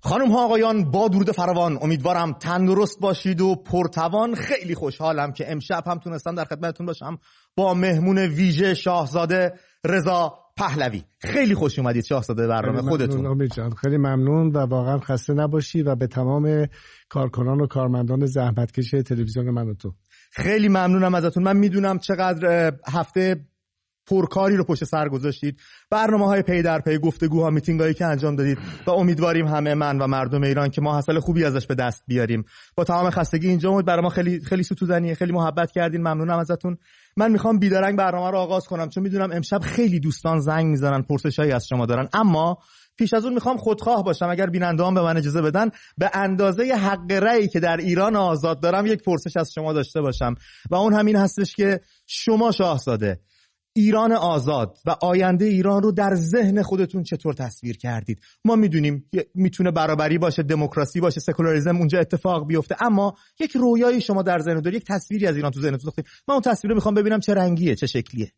خانم ها آقایان، با درود فراوان، امیدوارم تندرست باشید و پرتوان. خیلی خوشحالم که امشب هم تونستم در خدمتتون باشم با مهمون ویژه شاهزاده رضا پهلوی. خیلی خوش اومدید شاهزاده برنامه خودتون. امید جان خیلی ممنون و واقعا خسته نباشی و به تمام کارکنان و کارمندان زحمتکش تلویزیون من و تو خیلی ممنونم ازتون. من میدونم چقدر هفته پرکاری رو پشت سر گذاشتید، برنامه‌های پی در پی، گفتگوها، میتینگایی که انجام دادید و امیدواریم همه من و مردم ایران که ما حاصل خوبی ازش به دست بیاریم. با تمام خستگی اینجا بود، برای ما خیلی ستودنیه، خیلی محبت کردین، ممنونم ازتون. من میخوام بیدرنگ برنامه رو آغاز کنم چون میدونم امشب خیلی دوستان زنگ میزنن، پرسشایی از شما دارن، اما پیش از اون میخوام خودخواه باشم، اگر بیننده‌ها به من اجازه بدن، به اندازه حق رأیی که در ایران آزاد دارم یک پرسش از شما داشته باشم و اون همین هستش که شما شاهزاده ایران آزاد و آینده ایران رو در ذهن خودتون چطور تصویر کردید؟ ما میدونیم میتونه برابری باشه، دموکراسی باشه، سکولاریسم اونجا اتفاق بیفته، اما یک رویایی شما در ذهن دارید، یک تصویری از ایران تو ذهنتون ساختید. من اون تصویر رو میخوام ببینم چه رنگیه، چه شکلیه.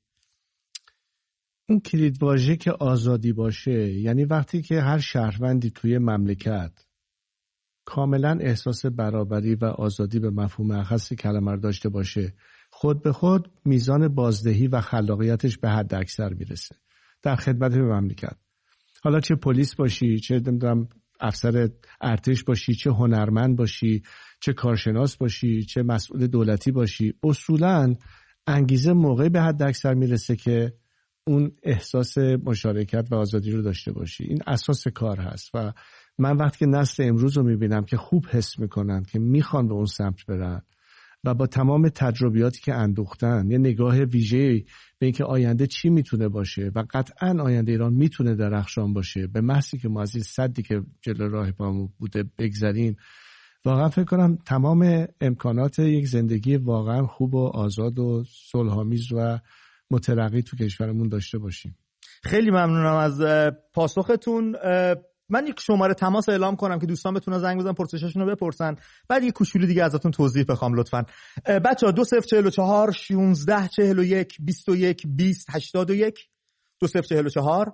اون کلید واژه که آزادی باشه، یعنی وقتی که هر شهروندی توی مملکت کاملا احساس برابری و آزادی به مفهوم اخص کلمه رو داشته باشه، خود به خود میزان بازدهی و خلاقیتش به حد اکثر میرسه در خدمت به مملکت. حالا چه پلیس باشی، چه نمیدونم افسر ارتش باشی، چه هنرمند باشی، چه کارشناس باشی، چه مسئول دولتی باشی، اصولاً انگیزه موقعی به حد اکثر میرسه که اون احساس مشارکت و آزادی رو داشته باشی. این اساس کار هست و من وقتی که نسل امروز رو میبینم که خوب حس میکنن که میخوان به اون سمت برن و با تمام تجربیاتی که اندوختن یه نگاه ویژه‌ای به اینکه آینده چی میتونه باشه و قطعاً آینده ایران میتونه درخشان باشه، به محضی که ما از این سدی که جلو راه پامون بوده بگذریم، واقعا فکر کنم تمام امکانات یک زندگی واقعا خوب و آزاد و صلح‌آمیز و مترقی تو کشورمون داشته باشیم. خیلی ممنونم از پاسختون. من یک شماره تماس اعلام کنم که دوستان بتونن زنگ بزنن، پرسشاشون رو بپرسن، بعد یک کوچولو دیگه ازتون توضیح بخوام لطفاً. بچه‌ها 2044 1641 21 20 81 2044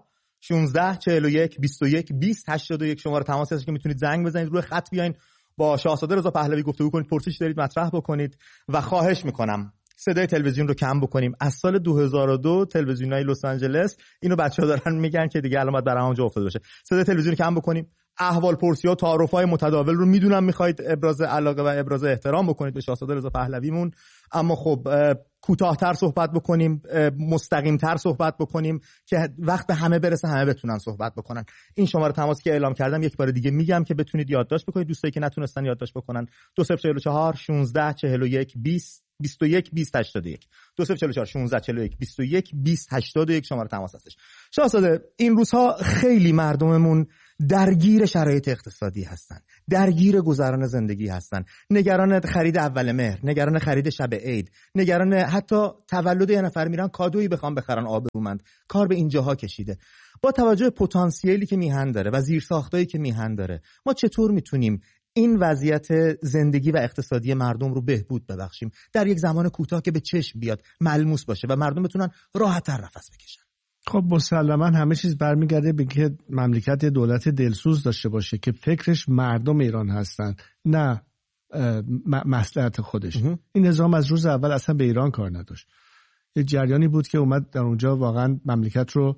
1641 21 20 81 شماره تماس هست که میتونید زنگ بزنید، روی خط بیاین با شاهزاده رضا پهلوی گفتگو کنید، پرسشی دارید مطرح بکنید و خواهش میکنم صدای تلویزیون رو کم بکنیم. از سال 2002 تلویزیونای لس آنجلس اینو بچه‌ها دارن میگن که دیگه علامت بر همونجا افتاده باشه. صدای تلویزیون رو کم بکنیم. احوال پرسی ها، تعارف‌های متداول رو میدونم میخواید ابراز علاقه و ابراز احترام بکنید به شاهزاده رضا پهلویمون، اما خب کوتاه‌تر صحبت بکنیم، مستقیم‌تر صحبت بکنیم که وقت به همه برسه، همه بتونن صحبت بکنن. این شماره تماسی که اعلام کردم یک بار دیگه میگم که بتونید یادداشت بکنید، دوستایی که نتونستن یادداشت بکنن. 2044 1641 20 21 20 81 2044 1641 21 20 81 شماره تماس هستش. شاهزاده، این روزها خیلی مردممون درگیر شرایط اقتصادی هستن، درگیر گذران زندگی هستن، نگران خرید اول مهر، نگران خرید شب عید، نگران حتی تولد یه نفر میرن کادویی بخوام بخرن آبرومند. کار به اینجاها کشیده. با توجه به پتانسیلی که میهن داره و زیرساختایی که میهن داره، ما چطور میتونیم این وضعیت زندگی و اقتصادی مردم رو بهبود ببخشیم در یک زمان کوتاه که به چشم بیاد، ملموس باشه و مردم بتونن راحت‌تر نفس بکشن؟ خب مسلماً همه چیز برمیگرده به که مملکت دولت دلسوز داشته باشه که فکرش مردم ایران هستن، نه مصلحت خودش. این نظام از روز اول اصلا به ایران کار نداشت. یه جریانی بود که اومد در اونجا واقعا مملکت رو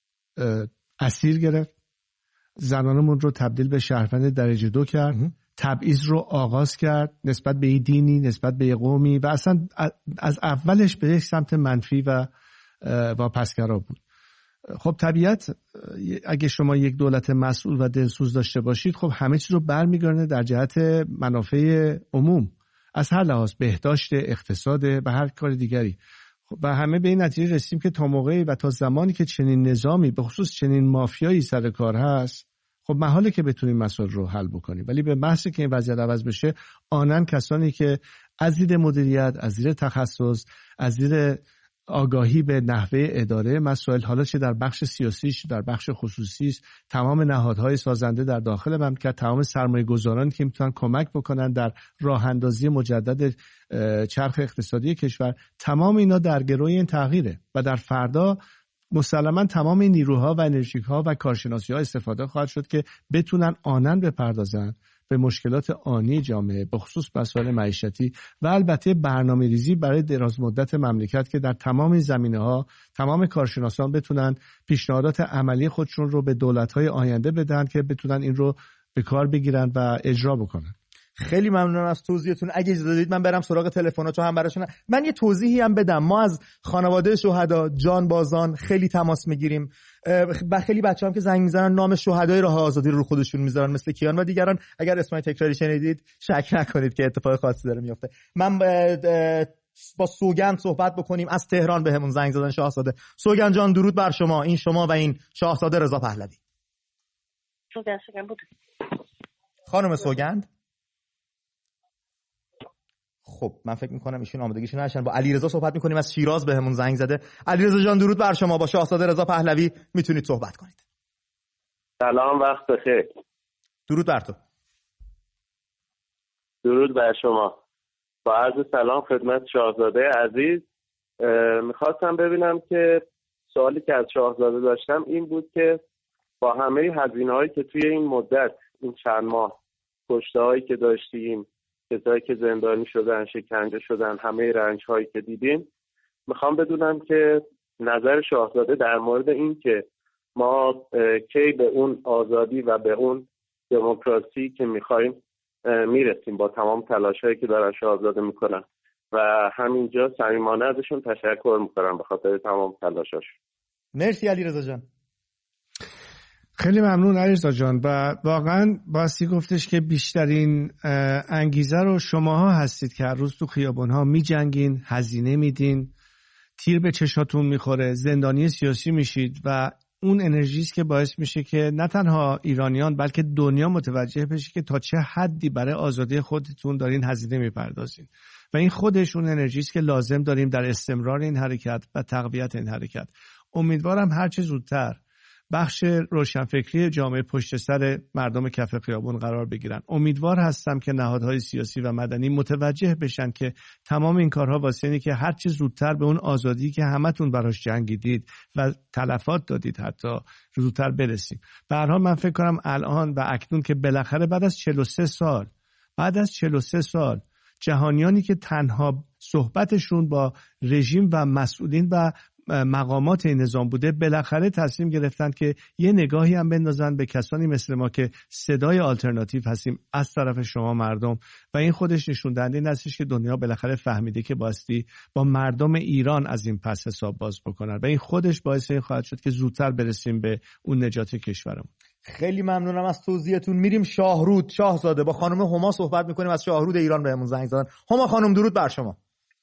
اسیر گرفت، زنانمون رو تبدیل به شهروند درجه 2 کرد، تبعیض رو آغاز کرد نسبت به دینی، نسبت به قومی و اصلا از اولش به یک سمت منفی و واپسگرا بود. خب طبیعت اگه شما یک دولت مسئول و دلسوز داشته باشید، خب همه چیز رو برمیگردونه در جهت منافع عموم از هر لحاظ، بهداشت، اقتصاد و هر کار دیگری. و همه به این نتیجه رسیدیم که تا موقعی و تا زمانی که چنین نظامی به خصوص چنین مافیایی سر کار هست، خب محاله که بتونیم مسائل رو حل بکنیم. ولی به محض که این وضعیت عوض بشه، آنن کسانی که از دید مدیریت، از دید تخصص، از دید آگاهی به نحوه اداره مسائل، حالا چه در بخش سیاسی چه در بخش خصوصی، تمام نهادهای سازنده در داخل مملکت، تمام سرمایه‌گذارانی که میتونن کمک بکنن در راه اندازی مجدد چرخ اقتصادی کشور، تمام اینا در گروی این تغییره و در فردا مسلما تمام این نیروها و انرژی‌ها و کارشناسی‌ها استفاده خواهد شد که بتونن آنن بپردازن به مشکلات آنی جامعه، به خصوص مسائل معیشتی و البته برنامه‌ریزی برای دراز مدت مملکت که در تمام این زمینه‌ها تمام کارشناسان بتونن پیشنهادات عملی خودشون رو به دولت‌های آینده بدن که بتونن این رو به کار بگیرن و اجرا بکنن. خیلی ممنونم از توضیحتون. اگه اجازه بدید من برم سراغ تلفناتو هم براشون. من یه توضیحی هم بدم. ما از خانواده شهدا جانبازان خیلی تماس میگیریم و خیلی بچه‌ها هم که زنگ میزنن نام شهدای راه آزادی رو خودشون میذارن مثل کیان و دیگران. اگر اسمای تکراری شنیدید شک نکنید که اتفاق خاصی داره میفته. من با سوگند صحبت بکنیم. از تهران بهمون زنگ زدن شاهزاده. سوگند جان درود بر شما. این شما و این شاهزاده رضا پهلوی. سوگند بود. خانم سوگند. خب من فکر میکنم ایشون آمادگیشون نداشتن. با علیرضا صحبت میکنیم از شیراز بهمون زنگ زده. علیرضا جان درود بر شما. با شاهزاده رضا پهلوی میتونید صحبت کنید. سلام، وقت بخیر. درود بر تو. درود بر شما. با عرض سلام خدمت شاهزاده عزیز. میخواستم ببینم که سوالی که از شاهزاده داشتم این بود که با همه هزینه‌هایی که توی این مدت این چند ماه کشته‌هایی که داشتیم، کسایی که زندانی شدن، شکنجه شدن، همه رنج‌هایی که دیدیم، میخوام بدونم که نظر شاهزاده در مورد این که ما کی به اون آزادی و به اون دموکراسی که میخوایم میرسیم با تمام تلاش‌هایی که دارن شاهزاده میکنن و همینجا صمیمانه ازشون تشکر میکنم به خاطر تمام تلاشاشون. مرسی علیرضا جان. خیلی ممنون علیرضا جان. و واقعا باستی گفتش که بیشترین انگیزه رو شماها هستید که هر روز تو خیابان‌ها میجنگین، هزینه میدین، تیر به چشاتون میخوره، زندانی سیاسی میشید و اون انرژی است که باعث میشه که نه تنها ایرانیان بلکه دنیا متوجه بشه که تا چه حدی برای آزادی خودتون دارین هزینه میپردازین و این خودش اون انرژی است که لازم داریم در استمرار این حرکت و تقویت این حرکت. امیدوارم هر چه زودتر بخش روشنفکری جامعه پشت سر مردم کف خیابون قرار بگیرن. امیدوار هستم که نهادهای سیاسی و مدنی متوجه بشن که تمام این کارها واسه اینه که هر چه زودتر به اون آزادی که همتون براش جنگیدید و تلفات دادید حتی زودتر برسیم. به هر حال من فکر کنم الان و اکنون که بالاخره بعد از 43 سال جهانیانی که تنها صحبتشون با رژیم و مسئولین و مقامات این نظام بوده بالاخره تصمیم گرفتن که یه نگاهی هم بندازن به کسانی مثل ما که صدای آلترناتیو هستیم از طرف شما مردم و این خودش نشون دهنده این هستش که دنیا بالاخره فهمیده که باستی با مردم ایران از این پس حساب باز بکنن و این خودش باعث این خواهد شد که زودتر برسیم به اون نجات کشورمون. خیلی ممنونم از توضیحتون. میریم شاهرود. شاهزاده با خانم هما صحبت میکنیم از شاهرود ایران بهمون زنگ زدن. هما خانم درود بر شما.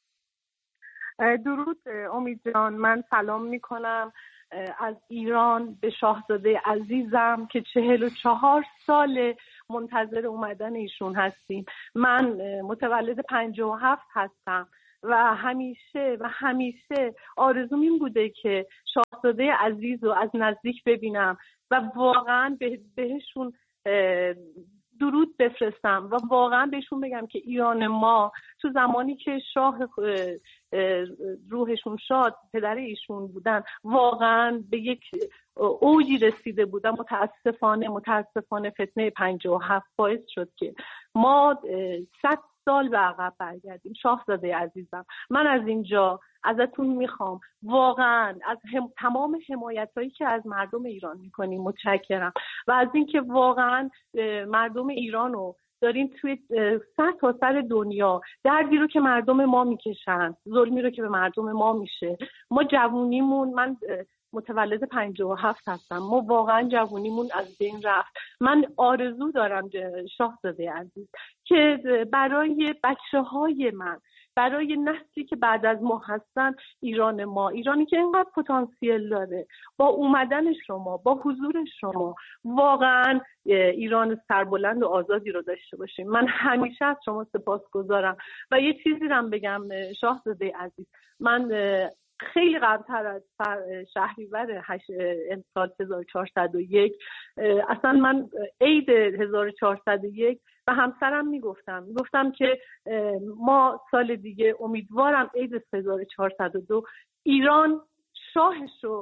درود امید جان. من سلام میکنم از ایران به شاهزاده عزیزم که 44 سال منتظر اومدن ایشون هستیم. من متولد 57 هستم و همیشه آرزوم این بوده که شاهزاده عزیز رو از نزدیک ببینم و واقعا بهشون درود بفرستم و واقعا بهشون بگم که ایران ما تو زمانی که شاه روحشون شاد پدر ایشون بودن واقعا به یک اوجی رسیده بودن. متاسفانه فتنه 57 باعث شد که ما 100 سال به عقب برگردیم. شاهزاده عزیزم، من از اینجا ازتون میخوام واقعا از تمام حمایتایی که از مردم ایران میکنیم متشکرم و از اینکه واقعا مردم ایرانو دارین توی سر تا سر دنیا دردی رو که مردم ما میکشن، ظلمی رو که به مردم ما میشه، ما جوونیمون، من متولد 57 هستم، ما واقعا جوونیمون از بین رفت. من آرزو دارم شاهزاده عزیز که برای بچه‌های من، برای نسلی که بعد از ما هستن، ایران ما، ایرانی که اینقدر پتانسیل داره، با اومدن شما، با حضور شما واقعا ایران سربلند و آزادی رو داشته باشیم. من همیشه از شما سپاسگزارم و یه چیزی رو بگم شاهزاده عزیز، من خیلی قبلتر از شهریور سال 1401 اصلا من عید 1401 و همسرم میگفتم که ما سال دیگه امیدوارم عید 1402 ایران شاهش رو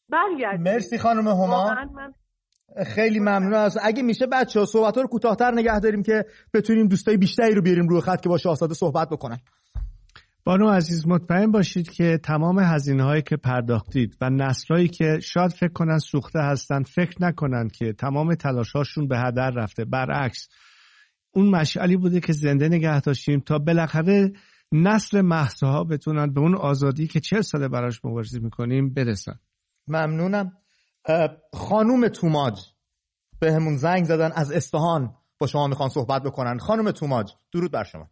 برگردیم. مرسی خانم هما، خیلی ممنون. اگه میشه بچه‌ها صحبت‌ها رو کوتاه‌تر نگه داریم که بتونیم دوستای بیشتری رو بیاریم روی خط که با شاهزاده صحبت بکنن. بانو عزیز مطمئن باشید که تمام هزینه‌هایی که پرداختید و نسل‌هایی که شاید فکر کنن سوخته هستن فکر نکنن که تمام تلاش‌هاشون به هدر رفته. برعکس اون مشعلی بوده که زنده نگه داشتیم تا بالاخره نسل مهساها بتونن به اون آزادی که 40 ساله براش مبارزه می‌کنیم برسن. ممنونم. خانوم توماج به همون زنگ زدن از اصفهان، با شما میخوان صحبت بکنن. خانوم توماج درود بر شما.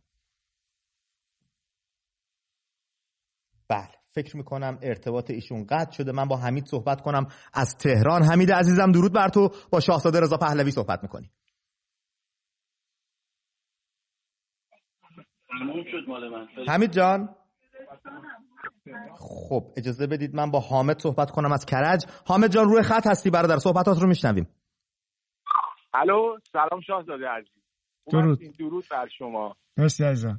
بله فکر میکنم ارتباط ایشون قطع شده. من با حمید صحبت کنم از تهران. حمید عزیزم درود بر تو، با شاهزاده رضا پهلوی صحبت میکنی. حمید جان خب اجازه بدید من با حامد صحبت کنم از کرج. حامد جان روی خط هستی برادر، صحبتات رو میشنویم. الو سلام شاهزاده عزیز. درود بر شما. مرسی عزیزم.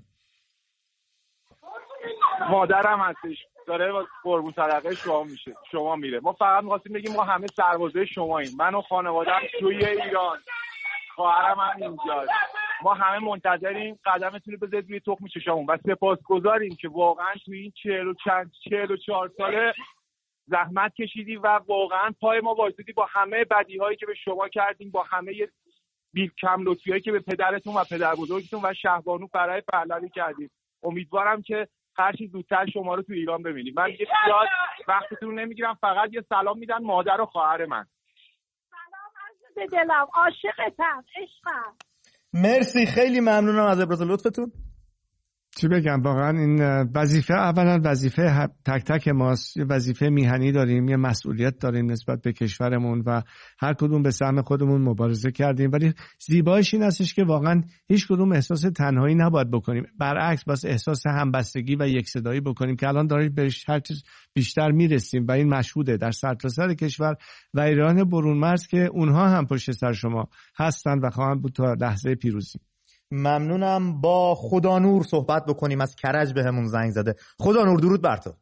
مادرم هستش داره قربون صدقه شما میره. ما فقط می‌خواستیم بگیم ما همه سربازای شماییم. من و خانواده‌ام توی ایران، خواهرم هم اینجاست. ما همه منتظریم قدمتون رو بذارید روی تخم چشامون و سپاسگزاریم که واقعا توی این 44 ساله زحمت کشیدی و واقعا پای ما وایسادی با همه بدی‌هایی که به شما کردیم، با همه بی کم لطفی‌هایی که به پدرتون و پدر بزرگتون و شهبانو برای پهلوی کردیم. امیدوارم که هر چیز زودتر شما رو تو ایران ببینیم. من دیگه زیاد وقتتون رو نمیگیرم، فقط یه سلام میدم مادر و خواهر من. سلام عزیز دلم، عاشقتم، عشقم. مرسی، خیلی ممنونم از ابراز لطفتون. چی بگم، واقعا این وظیفه، اولا وظیفه تک تک ماست، یه وظیفه میهنی داریم، یه مسئولیت داریم نسبت به کشورمون و هر کدوم به سهم خودمون مبارزه کردیم، ولی زیبایش این هستش که واقعا هیچ کدوم احساس تنهایی نباید بکنیم، برعکس باز احساس همبستگی و یک صدایی بکنیم که الان داریم بهش هر چیز بیشتر میرسیم و این مشهوده در سرتاسر کشور و ایران برون مرز که اونها هم پشت سر شما هستن و خواهند بود تا لحظه پیروزی. ممنونم. با خدانور صحبت بکنیم، از کرج به همون زنگ زده. خدانور درود بر تو.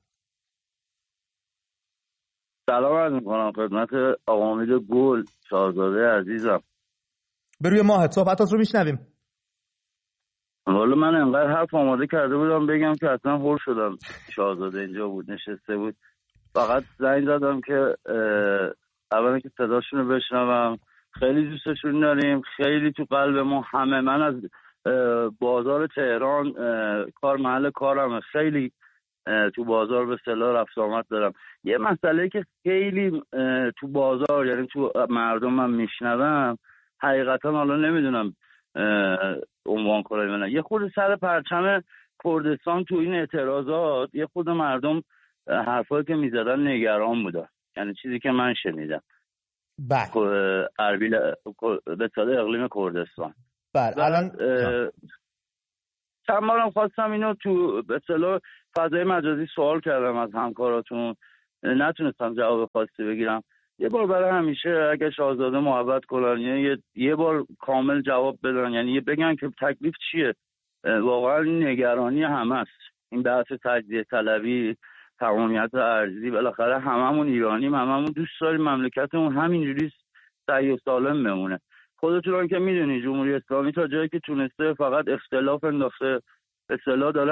سلام عرض می‌کنم خدمت آقا امید گل، شاهزاده عزیزم. به روی ماهت صحبتات رو میشنویم. والا من انقدر حرف آماده کرده بودم بگم که اصلا هول شدم. شاهزاده اینجا بود نشسته بود، فقط زنگ زدم که اولا که صداشون رو بشنوم. خیلی دوستشون داریم، خیلی تو قلب ما همه. من از بازار تهران محل کارم، خیلی تو بازار به اصطلاح رفت آمد دارم. یه مسئله که خیلی تو بازار یعنی تو مردم من میشنوم، حقیقتا حالا نمیدونم عنوان کنم، یه خود سر پرچم کردستان تو این اعتراضات یه خود مردم حرفایی که میزدن نگران بودن، یعنی چیزی که من شنیدم. بله. اربیل به اصطلاح اقلیم کردستان. بله. الان چند بارم خواستم اینو تو به اصطلاح فضای مجازی سوال کردم از همکاراتون، نتونستم جواب خاصی بگیرم. یه بار برای همیشه اگه شاهزاده محبت کنن، یعنی یه بار کامل جواب بدن، یعنی بگن که تکلیف چیه. واقعا نگرانی همه است این بحث تجزیه طلبی، تمامیت ارضی. بالاخره هممون ایرانیم، هممون دوست داریم مملکتمون همینجوری صحیح و سالم بمونه. خودتون که میدونی جمهوری اسلامی تا جایی که تونسته فقط اختلاف انداخته، اصطلاح داره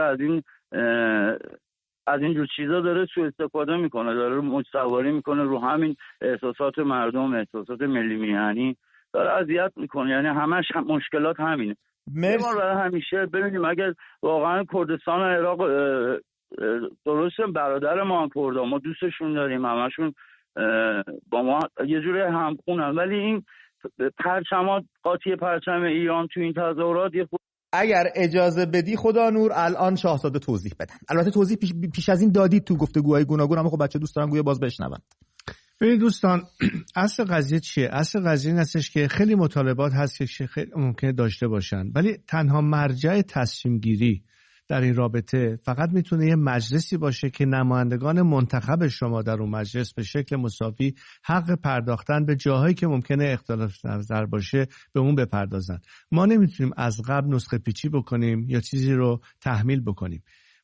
از این جور چیزا داره سوء استفاده میکنه، داره موج سواری میکنه رو همین احساسات مردم، احساسات ملی میهنی داره اذیت میکنه. یعنی همش مشکلات همینه. یه بار برای همیشه ببینیم اگر واقعا کردستان و عراق درسته برادر ما کردا، ما دوستشون داریم، همشون با ما یه جوری همخونن، ولی این پرچمات قاطی پرچم ایران تو این تظاهرات یه اگر اجازه بدی خدا نور الان شاهزاده توضیح بدن. البته توضیح پیش از این دادید تو گفتگوهای گوناگون، اما خب بچه دوست دارن گویا باز بشنون. ببینید دوستان، اصل قضیه چیه؟ اصل قضیه این هستش که خیلی مطالبات هست که خیلی ممکنه داشته باشن، ولی تنها مرجع تصمیم گیری در این رابطه فقط میتونه یه مجلسی باشه که نمایندگان منتخب شما در اون مجلس به شکل مساوی حق پرداختن به جاهایی که ممکنه اختلاف نظر باشه به اون بپردازن. ما نمیتونیم از قبل نسخه پیچی بکنیم یا چیزی رو تحمیل بکنیم.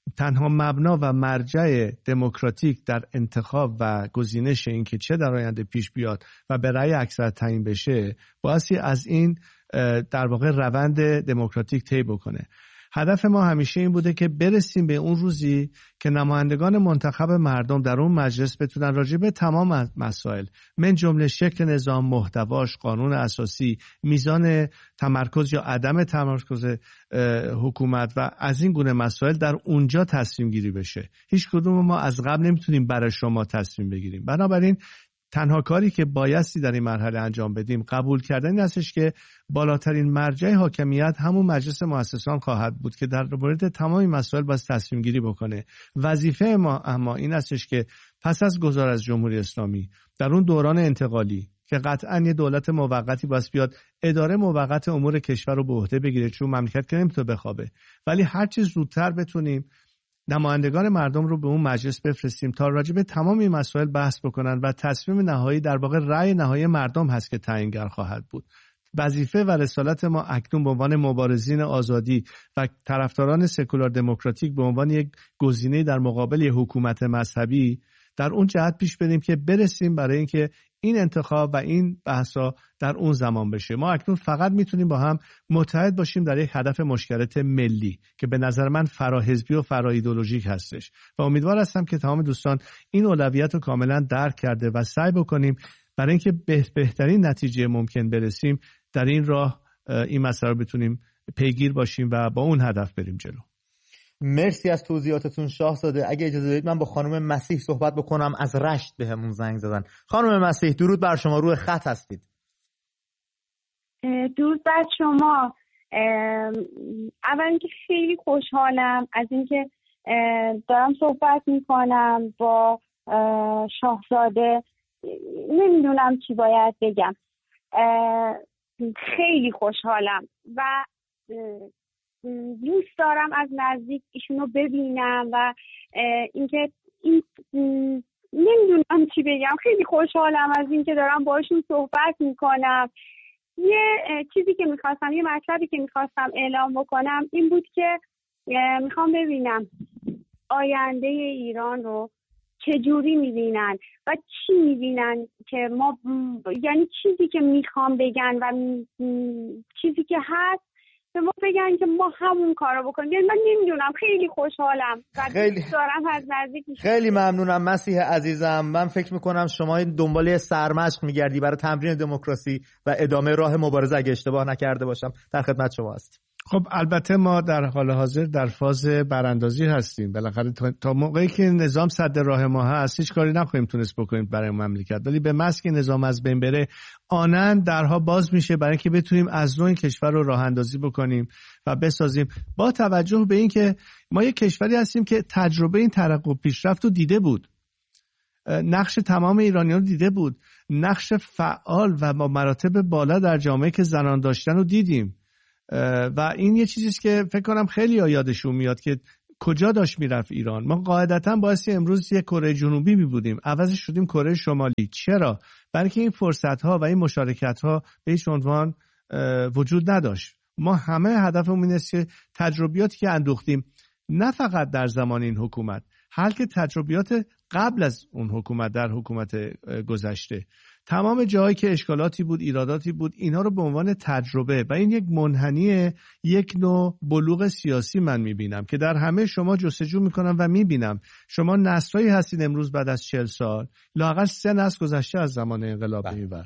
تنها مبنا و مرجع دموکراتیک در انتخاب و گزینش این که چه در آینده پیش بیاد و به رأی اکثر تعیین بشه بایستی از این در واقع روند دموکراتیک طی بکنه. هدف ما همیشه این بوده که برسیم به اون روزی که نمایندگان منتخب مردم در اون مجلس بتونن راجع به تمام مسائل من جمله شکل نظام، محتواش، قانون اساسی، میزان تمرکز یا عدم تمرکز حکومت و از این گونه مسائل در اونجا تصمیم گیری بشه. هیچ کدوم ما از قبل نمیتونیم برای شما تصمیم بگیریم. بنابراین تنها کاری که بایستی در این مرحله انجام بدیم قبول کردن این هستش که بالاترین مرجع حاکمیت همون مجلس مؤسسان خواهد بود که در مورد تمامی مسائل باید تصمیم گیری بکنه. وظیفه ما اما این هستش که پس از گذار از جمهوری اسلامی در اون دوران انتقالی که قطعاً یه دولت موقتی باید بیاد اداره موقت امور کشور رو به عهده بگیره، چون مملکت که نمیتونه بخوابه، ولی هر چه زودتر بتونیم نمایندگان مردم رو به اون مجلس بفرستیم تا راجع به تمام این مسائل بحث بکنن و تصمیم نهایی در واقع رأی نهایی مردم هست که تعیینگر خواهد بود. وظیفه و رسالت ما اکنون به عنوان مبارزین آزادی و طرفداران سکولار دموکراتیک به عنوان یک گزینه در مقابل یک حکومت مذهبی در اون جهت پیش بریم که برسیم برای اینکه این انتخاب و این بحثا در اون زمان بشه. ما اکنون فقط میتونیم با هم متحد باشیم در یک هدف مشترک ملی که به نظر من فراحزبی و فرا ایدئولوژیک هستش و امیدوار هستم که تمام دوستان این اولویت رو کاملا درک کرده و سعی بکنیم برای اینکه بهترین نتیجه ممکن برسیم در این راه این مسئله رو بتونیم پیگیر باشیم و با اون هدف بریم جلو. مرسی از توضیحاتتون شاهزاده. اگه اجازه بدید من با خانم مسیح صحبت بکنم، از رشت بهمون زنگ زدن. خانم مسیح درود بر شما، روی خط هستید. درود بر شما. اول که خیلی خوشحالم از اینکه دارم صحبت میکنم با شاهزاده. نمیدونم چی باید بگم. خیلی خوشحالم و دوست دارم از نزدیک ایشونو ببینم و اینکه نمیدونم چی بگم. خیلی خوشحالم از اینکه دارم باشون صحبت میکنم. یه چیزی که میخواستم، یه مطلبی که میخواستم اعلام بکنم این بود که میخوام ببینم آینده ایران رو چجوری میبینن و چی میبینن که ما، یعنی چیزی که میخوام بگن و چیزی که هست به ما بگن که ما همون کارو بکنیم. یعنی من نمیدونم، خیلی خوشحالم و دوست دارم از نزدیک. خیلی ممنونم مسیح عزیزم. من فکر میکنم شما دنبال سرمشق میگردی برای تمرین دموکراسی و ادامه راه مبارزه اگه اشتباه نکرده باشم. در خدمت شما هستیم. خب البته ما در حال حاضر در فاز براندازی هستیم. بالاخره تا موقعی که نظام صد راه ما هست هیچ کاری نخواهیم تونست بکنیم برای مملکت، ولی به محض که نظام از بین بره آنن درها باز میشه برای اینکه بتونیم از نوع این کشور رو راه اندازی بکنیم و بسازیم، با توجه به اینکه ما یک کشوری هستیم که تجربه این ترقی و پیشرفت رو دیده بود، نقش تمام ایرانیان رو دیده بود، نقش فعال و با مراتب بالا در جامعه که زنان داشتن رو دیدیم و این یه چیزیست که فکر کنم خیلی یادشون میاد که کجا داشت میرفت ایران. ما قاعدتا باعث امروز یک کره جنوبی بودیم، عوضش شدیم کره شمالی. چرا؟ برای اینکه این فرصت ها و این مشارکت ها به هیچ عنوان وجود نداشت. ما همه هدفمون این است که تجربیاتی که اندوختیم نه فقط در زمان این حکومت، بلکه تجربیات قبل از اون حکومت در حکومت گذشته، تمام جایی که اشکالاتی بود، ایراداتی بود، اینا رو به عنوان تجربه و این یک منحنی یک نوع بلوغ سیاسی من میبینم که در همه شما جستجو میکنم و میبینم شما نسل‌هایی هستین امروز بعد از 40 سال، لااقل 3 نسل گذشته از زمان انقلاب اینور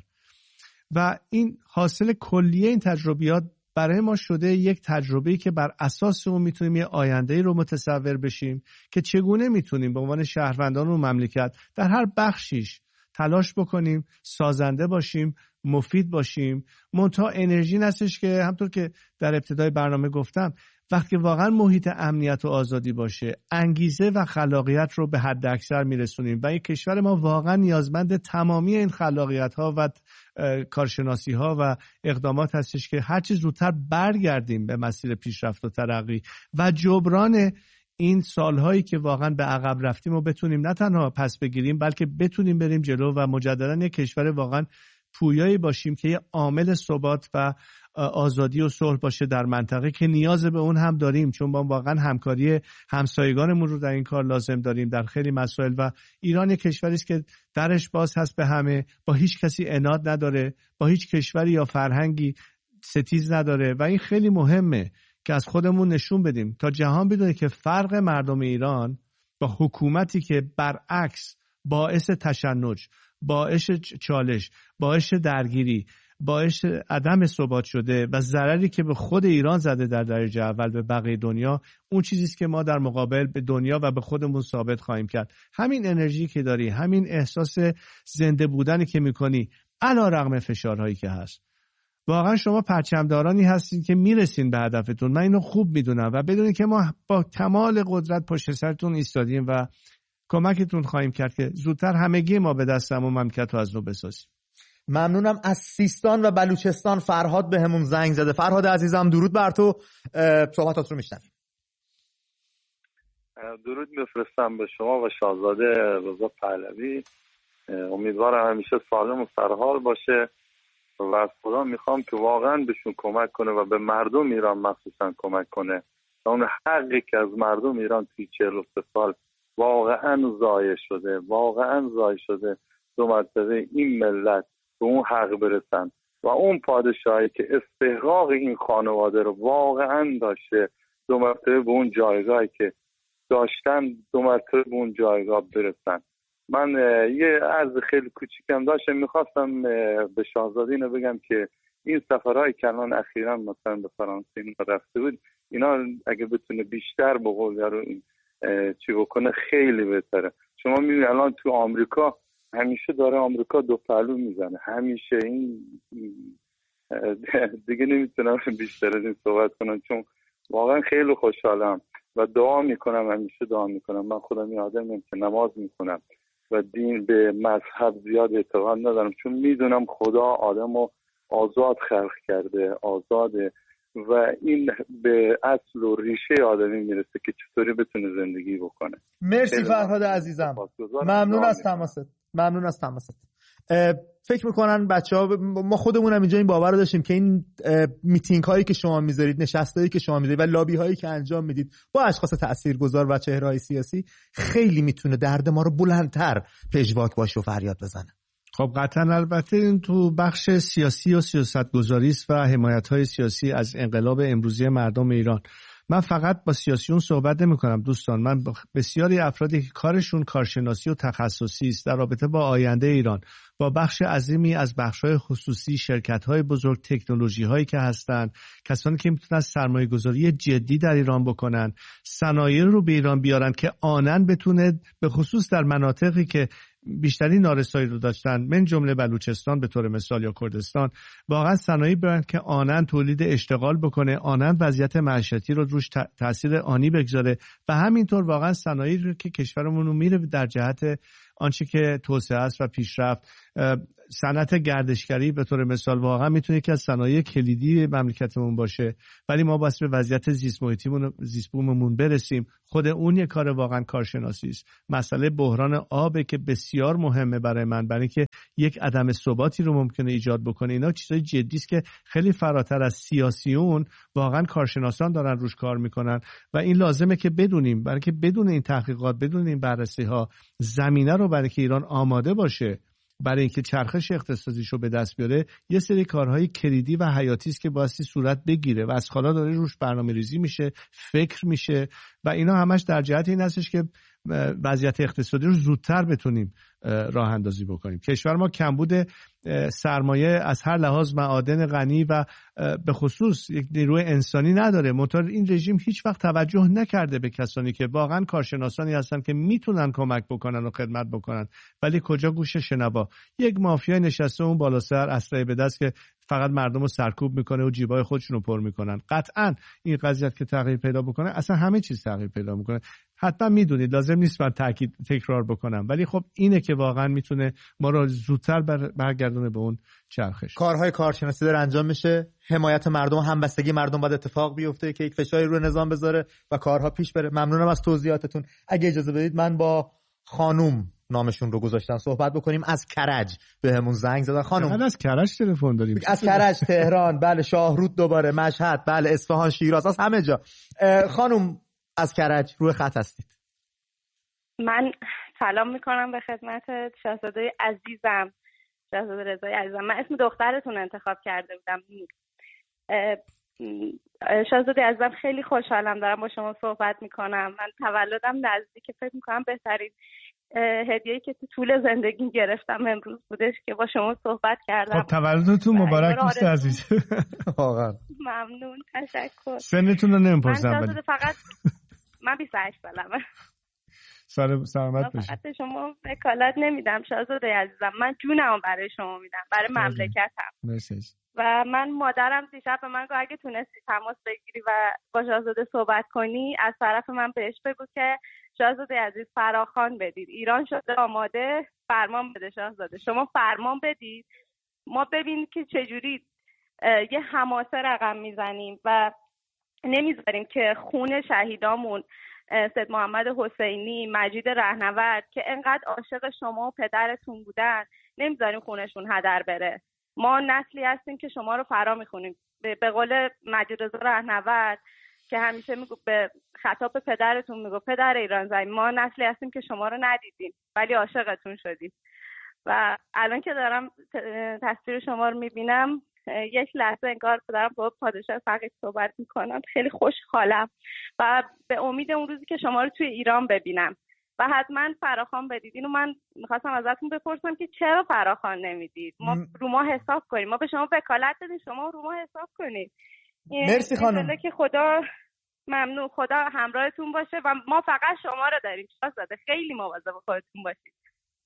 و این حاصل کلیه این تجربیات برای ما شده یک تجربه‌ای که بر اساس اون میتونیم یه آینده‌ای رو متصور بشیم که چگونه میتونیم به عنوان شهروندان و مملکت در هر بخشیش تلاش بکنیم، سازنده باشیم، مفید باشیم. منتها انرژی نستش که همطور که در ابتدای برنامه گفتم، وقتی واقعا محیط امنیت و آزادی باشه، انگیزه و خلاقیت رو به حد اکثر میرسونیم و این کشور ما واقعا نیازمند تمامی این خلاقیت ها و کارشناسی ها و اقدامات هستش که هر چه زودتر برگردیم به مسیر پیشرفت و ترقی و جبران این سالهایی که واقعا به عقب رفتیم و بتونیم نه تنها پس بگیریم بلکه بتونیم بریم جلو و مجددا یک کشور واقعا پویایی باشیم که یه عامل ثبات و آزادی و صلح باشه در منطقه که نیاز به اون هم داریم، چون ما واقعا همکاری همسایگانمون رو در این کار لازم داریم در خیلی مسائل. و ایران یک کشوری است که درش باز هست به همه، با هیچ کسی عناد نداره، با هیچ کشوری یا فرهنگی ستیز نداره و این خیلی مهمه که از خودمون نشون بدیم تا جهان بدونه که فرق مردم ایران با حکومتی که برعکس باعث تشنج، باعث چالش، باعث درگیری، باعث عدم ثبات شده و ضرری که به خود ایران زده در درجه اول به بقیه دنیا، اون چیزی است که ما در مقابل به دنیا و به خودمون ثابت خواهیم کرد. همین انرژی که داری، همین احساس زنده بودنی که میکنی علیرغم فشارهایی که هست، واقعا شما پرچمدارانی هستین که میرسین به هدفتون. من اینو خوب میدونم و بدونید که ما با کمال قدرت پشت سرتون ایستادیم و کمکتون خواهیم کرد که زودتر همگی ما به دستمون مملکت رو از نو بسازیم. ممنونم. از سیستان و بلوچستان فرهاد بهمون زنگ زده. فرهاد عزیزم درود بر تو، صحبتات رو میشنویم. درود میفرستم به شما و شاهزاده رضا پهلوی. امیدوارم همیشه سالم و سرحال باشه و از خدا میخوام که واقعا بهشون کمک کنه و به مردم ایران مخصوصا کمک کنه. اون حقی که از مردم ایران توی 43 سال واقعا ضایع شده، دو مرتبه این ملت به اون حق برسن و اون پادشاهی که استحقاق این خانواده رو واقعا داشته دو مرتبه به اون جایگاهی که داشتن دو مرتبه به اون جایگاه برسن. من یه عرض خیلی کوچیکم داشتم، میخواستم به شاهزاده اینو بگم که این سفرهای که الان اخیراً مثلا به فرانسه اینا رفته بود، اینا اگه بتونه بیشتر به قول یارو این چی بکنه خیلی بهتره. شما میبینید الان تو آمریکا همیشه داره آمریکا دو پهلو میزنه، همیشه این دیگه نمیتونم بیشتر از این صحبت کنم چون واقعا خیلی خوشحالم و دعا میکنم، همیشه دعا میکنم. من خودم این آدمم که نماز میکنم و دین به مذهب زیاد اعتقاد ندارم چون میدونم خدا آدمو آزاد خلق کرده، آزاده و این به اصل و ریشه آدمی میرسه که چطوری بتونه زندگی بکنه. مرسی فرهاد عزیزم، ممنون از تماست. فکر میکنن بچه‌ها، ما خودمون هم اینجا این باور رو داشتیم که این میتینگ هایی که شما میذارید، نشستایی که شما میذارید و لابی هایی که انجام میدید با اشخاص تاثیرگذار و چهره‌های سیاسی خیلی میتونه درد ما رو بلندتر پژواک باشه و فریاد بزنه. خب قطعا البته این تو بخش سیاسی و سیاستگذاری است و حمایت‌های سیاسی از انقلاب امروزی مردم ایران. من فقط با سیاسیون صحبت نمی‌کنم دوستان، من بسیاری افرادی که کارشون کارشناسی و تخصصی است در رابطه با آینده ایران، با بخش عظیمی از بخش‌های خصوصی، شرکت‌های بزرگ، تکنولوژی‌هایی که هستن، کسانی که میتونن سرمایه‌گذاری جدی در ایران بکنن، صنایع رو به ایران بیارن که آنن بتونه به خصوص در مناطقی که بیشتری نارسایی رو داشتن، من جمله بلوچستان به طور مثال یا کردستان، واقعا صنایعی برند که آنن تولید اشتغال بکنه، آنن وضعیت معیشتی رو روش تاثیر آنی بگذاره و همینطور واقعا صنایعی رو که کشورمون رو میره در جهت آنچه که توسعه است و پیشرفت. صنعت گردشگری به طور مثال واقعا میتونه یکی از صنایع کلیدی مملکتمون باشه، ولی ما باید به وضعیت زیست بوممون برسیم. خود اون یک کار واقعا کارشناسی است. مسئله بحران آب که بسیار مهمه برای من، برای اینکه یک عدم ثباتی رو ممکنه ایجاد بکنه. اینا چیزای جدی است که خیلی فراتر از سیاسیون واقعا کارشناسان دارن روش کار میکنن و این لازمه که بدونیم، برای که بدون این تحقیقات، بدون این بررسی ها، زمینه رو برای که ایران آماده باشه برای اینکه چرخش اقتصادیشو به دست بیاره، یه سری کارهای کلیدی و حیاتی است که بایستی صورت بگیره و از حالا داره روش برنامه‌ریزی میشه، فکر میشه و اینا همش در جهت این هستش که وضعیت اقتصادی رو زودتر بتونیم راه اندازی بکنیم. کشور ما کمبود سرمایه از هر لحاظ معادن غنی و به خصوص یک نیروی انسانی نداره. منتها این رژیم هیچ وقت توجه نکرده به کسانی که واقعا کارشناسانی هستن که میتونن کمک بکنن و خدمت بکنن، ولی کجا گوش شنوا؟ یک مافیا نشسته اون بالا سر اسلحه به دست که فقط مردم رو سرکوب میکنه و جیبای خودشون رو پر میکنن. قطعا این قضیه که تغییر پیدا بکنه، اصلا همه چیز تغییر پیدا میکنه. حتما میدونید، لازم نیست من تکرار بکنم، ولی خب اینه که واقعا میتونه ما رو زودتر برگردونه به اون چرخش. کارهای کارشناسی داره انجام میشه، حمایت مردم، همبستگی مردم باید اتفاق بیفته که یک فشاری روی نظام بذاره و کارها پیش بره. ممنونم از توضیحاتتون. اگه اجازه بدید من با خانوم نامشون رو گذاشتن صحبت بکنیم. از کرج بهمون زنگ زدن خانم. از کرج تلفن داریم، از کرج، تهران، بله، شاهرود، دوباره مشهد، بله، اصفهان، شیراز، از همه جا. خانم از کرج روی خط هستید. من سلام میکنم به خدمت شاهزاده عزیزم، شاهزاده رضای عزیزم. من اسم دخترتون انتخاب کرده بودم. شاهزاده عزیزم خیلی خوشحالم دارم با شما صحبت میکنم. من تولدم نزدیک، فکر میکنم بهترین هدیه‌ای که تو طول زندگی گرفتم امروز بودش که با شما صحبت کردم. خب تولدتون مبارک دوست عزیز. واقعا ممنون، تشکر. سنتون رو نمیپرسم ولی فقط من 28 سالمه. سلامت باشید. فقط شما وکالت نمیدم شاهزاده عزیزم، من جونمو برای شما میدم، برای مملکتم. مرسی. و من مادرم دیشب به من گفت اگه تونستی تماس بگیری و با شاهزاده صحبت کنی، از طرف من بهش بگو که شاهزاده عزیز فراخوان بدید، ایران شده آماده، فرمان بده شاهزاده، شما فرمان بدید، ما ببینید که چجوری یه حماسه رقم میزنیم و نمیذاریم که خون شهیدامون سید محمد حسینی، مجید رهنورد که انقدر عاشق شما و پدرتون بودن، نمیذاریم خونشون هدر بره. ما نسلی هستیم که شما رو فرا میخونیم. به قول مجید رضا رهنورد که همیشه میگو به خطاب پدرتون میگو پدر ایران زمین، ما نسلی هستیم که شما رو ندیدیم ولی عاشقتون شدیم. و الان که دارم تصویر شما رو میبینم، یک لحظه انگار دارم با پادشاه فقید صحبت میکنم. خیلی خوشحالم و به امید اون روزی که شما رو توی ایران ببینم و حتما فراخوان بدید. اینو من میخواستم ازتون بپرسم که چرا فراخوان نمیدید؟ ما رو ما حساب کنیم، ما به شما وکالت دادیم، شما رو ما حساب کنید. مرسی خانم. که خدا ممنون، خدا همراهتون باشه و ما فقط شما رو داریم شاهزاده. خیلی مواظب خودتون باشید.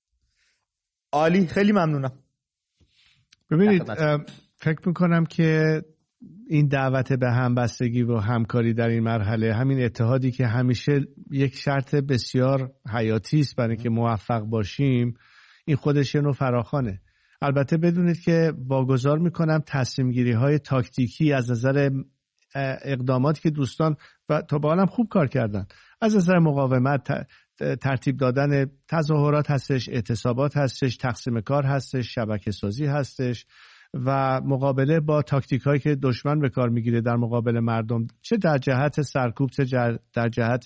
عالی، خیلی ممنونم. ببینید فکر میکنم که این دعوت به همبستگی و همکاری در این مرحله، همین اتحادی که همیشه یک شرط بسیار حیاتی است برای اینکه موفق باشیم، این خودش یه نوع فراخوانه. البته بدونید که واگذار میکنم تصمیم گیری های تاکتیکی از نظر اقداماتی که دوستان و تا به حالم خوب کار کردن، از نظر مقاومت، ترتیب دادن تظاهرات هستش، اعتصابات هستش، تقسیم کار هستش، شبکه سازی هستش و مقابله با تاکتیک هایی که دشمن به کار میگیره در مقابل مردم، چه در جهت سرکوب، چه در جهت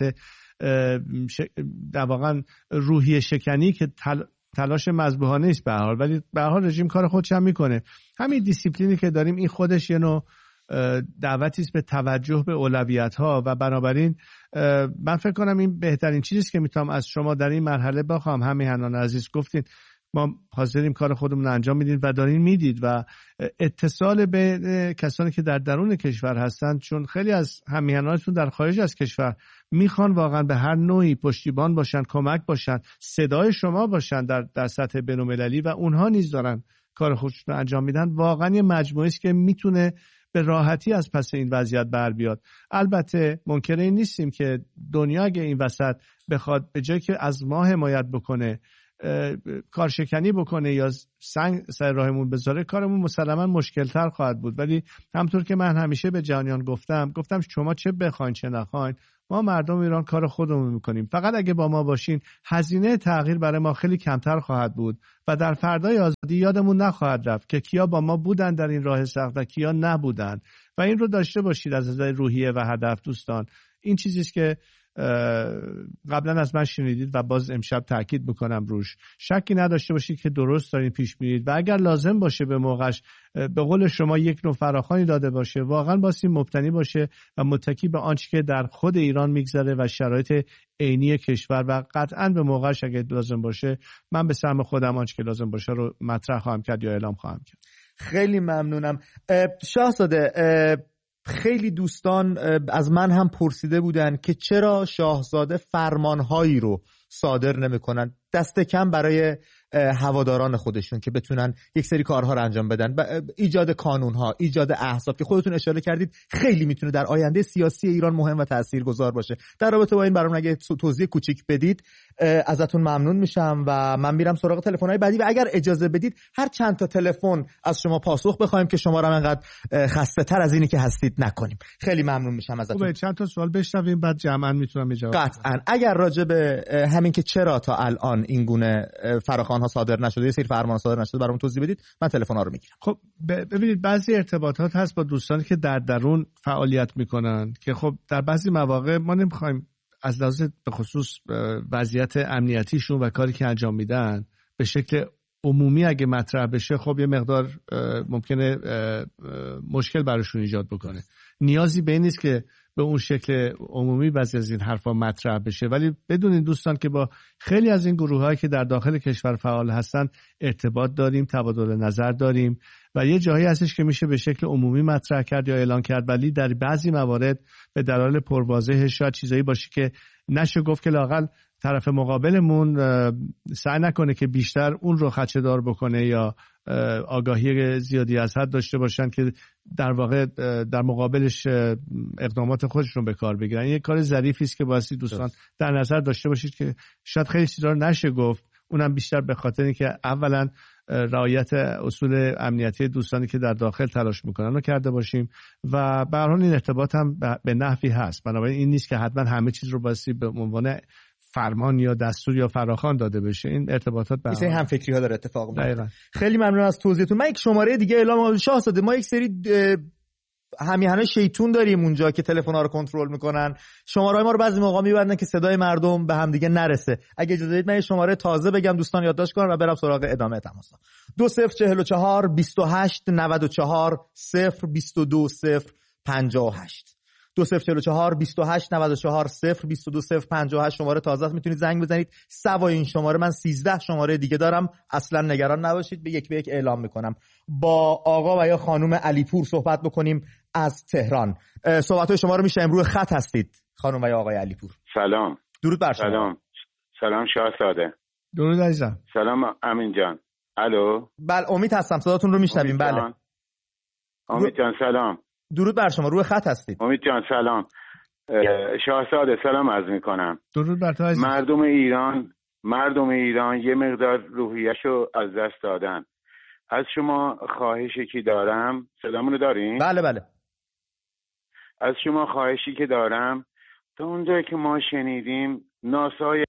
در واقع روحیه شکنی که تلاش مذبوحانه است به هر حال، ولی به هر حال رژیم کار خودش هم میکنه. همین دیسیپلینی که داریم این خودش یه نوع دعوتی است به توجه به اولویت ها و بنابراین من فکر کنم این بهترین چیزی است که میتونم از شما در این مرحله بخوام. همیهنان عزیز گفتین ما حاضریم کار خودمون انجام میدیم و دارین میدید و اتصال به کسانی که در درون کشور هستند، چون خیلی از همیهنانتون در خارج از کشور میخوان واقعا به هر نوعی پشتیبان باشن، کمک باشن، صدای شما باشن در سطح بین‌المللی و اونها نیز دارن کار خودشون انجام میدن. واقعا یه مجموعه است که میتونه به راحتی از پس این وضعیت بر بیاد. البته منکر این نیستیم که دنیا اگه این وسط بخواد به جای که از ما حمایت بکنه کارشکنی بکنه یا سنگ سر راهمون بذاره، کارمون مسلما مشکلتر خواهد بود. ولی همطور که من همیشه به جهانیان گفتم شما چه بخواین چه نخواین، ما مردم ایران کار خودمون میکنیم. فقط اگه با ما باشین هزینه تغییر برای ما خیلی کمتر خواهد بود و در فردای آزادی یادمون نخواهد رفت که کیا با ما بودن در این راه سخت و کیا نبودن و این رو داشته باشید از نظر روحیه و هدف. دوستان این چیزیست که قبلا از من شنیدید و باز امشب تاکید بکنم روش، شکی نداشته باشید که درست دارین پیش میرید و اگر لازم باشه به موقعش به قول شما یک نوع فراخوانی داده باشه، واقعا باید مبتنی باشه و متکی به آنچه که در خود ایران میگذره و شرایط عینی کشور و قطعا به موقعش اگه لازم باشه من به سهم خودم آنچه که لازم باشه رو مطرح خواهم کرد یا اعلام خواهم کرد. خیلی ممنونم شاهزاده. خیلی دوستان از من هم پرسیده بودن که چرا شاهزاده فرمانهایی رو صادر نمی‌کنن، دست کم برای هواداران خودشون که بتونن یک سری کارها رو انجام بدن. ایجاد قانون‌ها، ایجاد احزاب که خودتون اشاره کردید خیلی میتونه در آینده سیاسی ایران مهم و تاثیرگذار باشه. در رابطه با این برام اگه توضیح کوچیک بدید ازتون ممنون میشم و من میرم سراغ تلفن‌های بعدی و اگر اجازه بدید هر چند تا تلفن از شما پاسخ بخوایم که شما رو انقدر خسته‌تر از اینی که هستید نکنیم. خیلی ممنون میشم ازتون. خب چند تا سوال بشنویم بعد جمعاً میتونم جواب بدم. قطعاً. اگر راجع به همین که چرا تا الان این گونه فراخوان‌ها صادر نشده، یه سری فرمان صادر نشده برام توضیح بدید، من تلفن‌ها رو میگیرم. خب ببینید بعضی ارتباطات هست با دوستانی که در درون فعالیت میکنن که خب در بعضی مواقع ما نمیخوایم از لحاظ به خصوص وضعیت امنیتیشون و کاری که انجام میدن به شکل عمومی اگه مطرح بشه خب یه مقدار ممکنه مشکل براشون ایجاد بکنه. نیازی به این نیست که به اون شکل عمومی بعضی از این حرفا مطرح بشه، ولی بدونین دوستان که با خیلی از این گروه‌هایی که در داخل کشور فعال هستن ارتباط داریم، تبادل نظر داریم و یه جایی هستش که میشه به شکل عمومی مطرح کرد یا اعلان کرد، ولی در بعضی موارد به دلایل پرواضح شاید چیزایی باشه که نشه گفت که لااقل طرف مقابلمون سعی نکنه که بیشتر اون رو خدشه‌دار بکنه یا آگاهی زیادی از حد داشته باشن که در واقع در مقابلش اقدامات خودشون به کار بگیرن. این یک کار ظریفی است که واسه دوستان در نظر داشته باشید که شاید خیلی چیزا رو نشه گفت، اونم بیشتر به خاطر اینکه اولا رعایت اصول امنیتی دوستانی که در داخل تلاش میکنن رو کرده باشیم و به هر حال این ارتباط هم به نحوی هست. بنابراین این نیست که حتما همه چیز رو باسی به عنوان فرمان یا دستور یا فراخوان داده بشه. این ارتباطات به هم فکری ها داره اتفاق میفته. خیلی ممنون از توضیحتون. من یک شماره دیگه اعلام شاهزاده، ما یک سری همیهنای شیطون داریم اونجا که تلفن‌ها رو کنترل میکنن. شماره‌های ما رو بعضی موقع میبندن که صدای مردم به هم دیگه نرسه. اگه اجازه بدید من یه شماره تازه بگم دوستان یادداشت کنن و برم سراغ ادامه تماسا. 2044 28 94 022 058 2044 28 94 022 058 شماره تازه است، میتونید زنگ بزنید. سوای این شماره من 13 شماره دیگه دارم، اصلا نگران نباشید، به یک اعلام میکنم. با آقا و یا خانم علیپور صحبت بکنیم از تهران. صحبت‌های شما رو میشنویم، روی خط هستید خانم و یا آقای علیپور. سلام. درود بر شما. سلام شاهزاده. درود عزیزم. سلام امین جان. الو. بله امید هستم، صداتون رو میشنویم. بله امید جان سلام. درود بر شما، روی خط هستید. امید جان سلام. شاهزاده سلام عرض میکنم. درود بر تو عزیز. مردم ایران یه مقدار روحیه‌شو از دست دادن. از شما خواهشی که دارم، صدامونو دارین؟ بله بله. از شما خواهشی که دارم، تا اونجایی که ما شنیدیم ناسای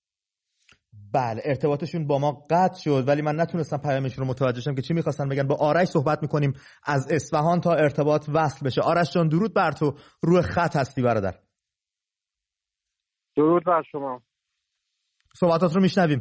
بله ارتباطشون با ما قطع شد، ولی من نتونستم پیامشون رو متوجه شم که چی می‌خواستن بگن. با آرش صحبت می‌کنیم از اصفهان تا ارتباط وصل بشه. آرش جان درود بر تو، روی خط هستی برادر. درود بر شما. صحبتات رو میشنویم.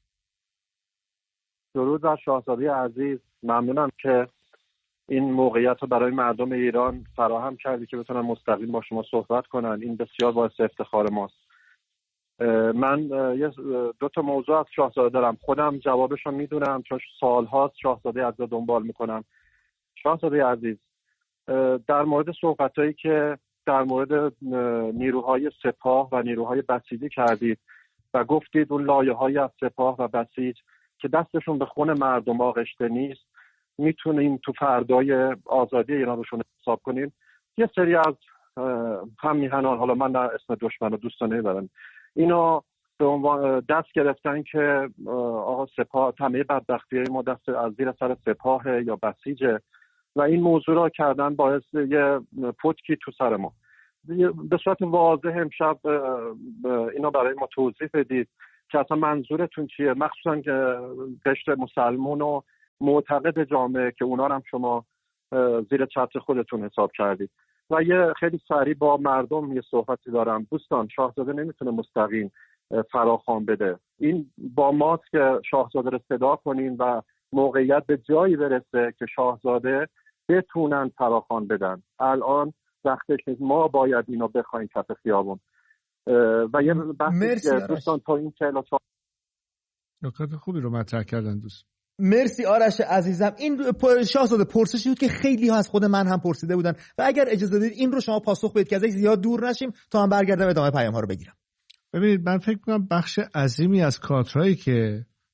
درود بر شاهزاده عزیز. ممنونم که این موقعیت رو برای مردم ایران فراهم کردی که بتونن مستقیم با شما صحبت کنن. این بسیار باعث افتخار ماست. من یه دو تا موضوع از شاهزاده دارم، خودم جوابشو میدونم چون سالهاست شاهزاده عزیز دنبال میکنم. شاهزاده عزیز، در مورد صحبتایی که در مورد نیروهای سپاه و نیروهای بسیجی کردید و گفتید اون لایه‌های از سپاه و بسیج که دستشون به خون مردم آغشته نیست میتونیم تو فردای آزادی ایران روشون حساب کنیم. یه سری از هم میهنان، حالا من در اسم دشمن و دوستان نمیبرم، اینا به عنوان دست گرفتن که آقا سپاه همه بدبختی ما دست از زیر سر سپاه یا بسیجه و این موضوع را کردن باعث یه پتکی تو سر ما. به صورت واضح امشب اینا برای ما توضیح بدید که اصلا منظورتون چیه، مخصوصا که قشر مسلمون و معتقد جامعه که اونا هم شما زیر چتر خودتون حساب کردید. و یه خیلی سریع با مردم یه صحبتی دارم. دوستان، شاهزاده نمیتونه مستقیم فراخوان بده. این با ماست که شاهزاده رو صدا کنین و موقعیت به جایی برسه که شاهزاده بتونن فراخوان بدن. الان وقتش نیست، ما باید اینو بخوایم کف خیابون. و یه بحثی دوستان تا این 44 نکات خوبی رو مطرح کردن دوست. مرسی آرش عزیزم. این شاهزاده پرسشی بود که خیلی ها از خود من هم پرسیده بودن و اگر اجازه بدید این رو شما پاسخ بدید که ازش زیاد دور نشیم تا من برگردم ادامه پیام ها رو بگیرم. ببینید من فکر می‌کنم بخش عظیمی از کادرایی که